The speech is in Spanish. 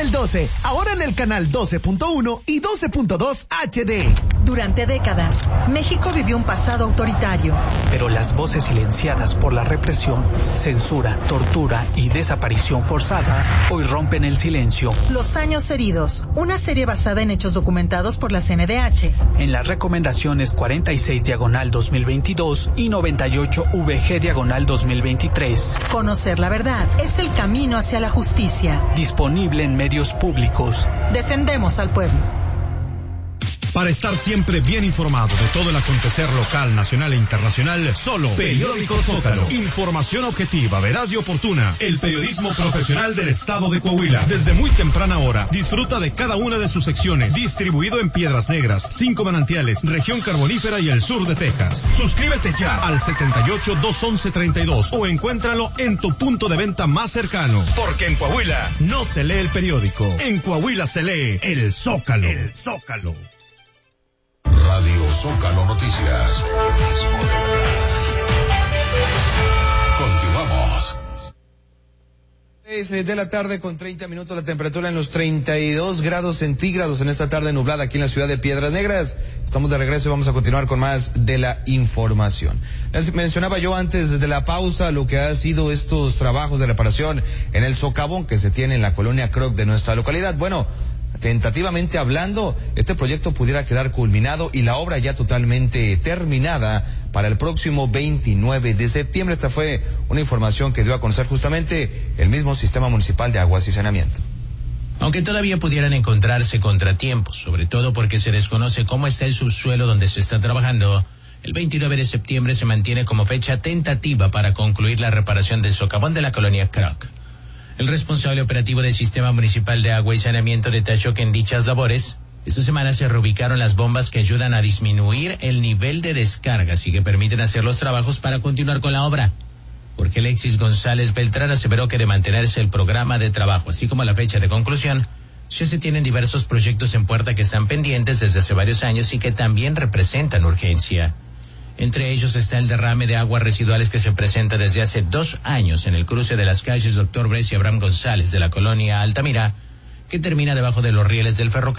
el 12, ahora en el canal 12.1 y 12.2 HD. Durante décadas, México vivió un pasado autoritario. Pero las voces silenciadas por la represión, censura, tortura y desaparición forzada hoy rompen el silencio. Los años heridos, una serie basada en hechos documentados por la CNDH. En las recomendaciones 46/2022 y 98/VG/2023. Conocer la verdad es el camino hacia la justicia. Disponible en medios públicos. Defendemos al pueblo. Para estar siempre bien informado de todo el acontecer local, nacional e internacional, solo Periódico Zócalo. Información objetiva, veraz y oportuna. El periodismo profesional del estado de Coahuila. Desde muy temprana hora, disfruta de cada una de sus secciones. Distribuido en Piedras Negras, 5 Manantiales, región carbonífera y el sur de Texas. Suscríbete ya al 78-211-32 o encuéntralo en tu punto de venta más cercano. Porque en Coahuila no se lee el periódico. En Coahuila se lee el Zócalo. El Zócalo. Radio Zócalo Noticias. Continuamos. 6 de la tarde con 30 minutos, la temperatura en los 32 grados centígrados en esta tarde nublada aquí en la ciudad de Piedras Negras. Estamos de regreso y vamos a continuar con más de la información. Les mencionaba yo antes desde la pausa lo que ha sido estos trabajos de reparación en el socavón que se tiene en la colonia Croc de nuestra localidad. Bueno, tentativamente hablando, este proyecto pudiera quedar culminado y la obra ya totalmente terminada para el próximo 29 de septiembre. Esta fue una información que dio a conocer justamente el mismo Sistema Municipal de Aguas y Saneamiento. Aunque todavía pudieran encontrarse contratiempos, sobre todo porque se desconoce cómo está el subsuelo donde se está trabajando, el 29 de septiembre se mantiene como fecha tentativa para concluir la reparación del socavón de la colonia Croc. El responsable operativo del Sistema Municipal de Agua y Saneamiento detalló que en dichas labores, esta semana se reubicaron las bombas que ayudan a disminuir el nivel de descargas y que permiten hacer los trabajos para continuar con la obra. Porque Alexis González Beltrán aseveró que de mantenerse el programa de trabajo, así como la fecha de conclusión, ya se tienen diversos proyectos en puerta que están pendientes desde hace varios años y que también representan urgencia. Entre ellos está el derrame de aguas residuales que se presenta desde hace 2 años en el cruce de las calles Dr. Bres y Abraham González de la colonia Altamira, que termina debajo de los rieles del ferrocarril.